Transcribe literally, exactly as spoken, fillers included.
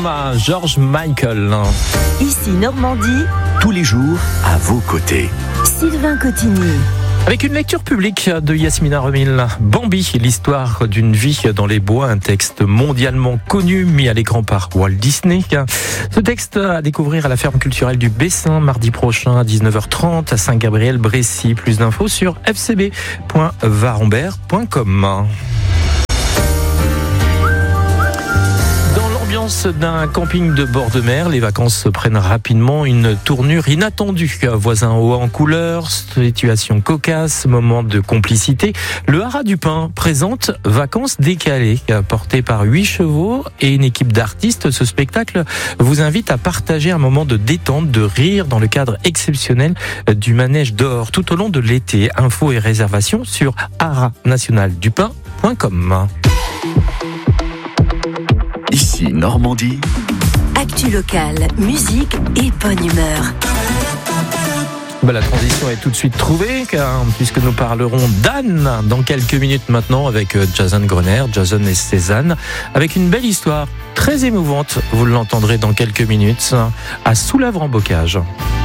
Come, George Michael. Ici Normandie, tous les jours à vos côtés. Sylvain Cotigny. Avec une lecture publique de Yasmina Remil, Bambi, l'histoire d'une vie dans les bois, un texte mondialement connu, mis à l'écran par Walt Disney. Ce texte à découvrir à la ferme culturelle du Bessin, mardi prochain à dix-neuf heures trente à Saint-Gabriel-Brécy. Plus d'infos sur f c b point varambert point com. D'un camping de bord de mer, les vacances prennent rapidement une tournure inattendue. Voisins haut en couleur, situation cocasse, moment de complicité. Le Haras du Pin présente Vacances décalées. Porté par huit chevaux et une équipe d'artistes, ce spectacle vous invite à partager un moment de détente, de rire dans le cadre exceptionnel du manège d'or tout au long de l'été. Infos et réservations sur haras national du pin point com. Ici Normandie. Actu locale, musique et bonne humeur. Ben, la transition est tout de suite trouvée, car, puisque nous parlerons d'Anne dans quelques minutes maintenant avec Jason Grenier, Jason et Cézanne, avec une belle histoire très émouvante, vous l'entendrez dans quelques minutes, à Soulavre-en-Bocage.